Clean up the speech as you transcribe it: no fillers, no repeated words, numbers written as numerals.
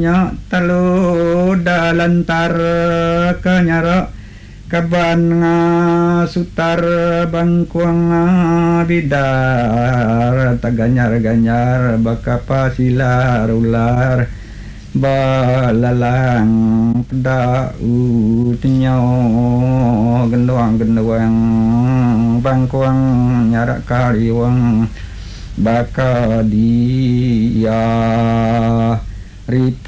banyak telu dalantar kanyara kaban sutar bangkuang bidar taganyar-ganyar bakapa silar ular balalang pedau tinyo gendoang-gendoang bangkuang nyarak kaliwang baka dia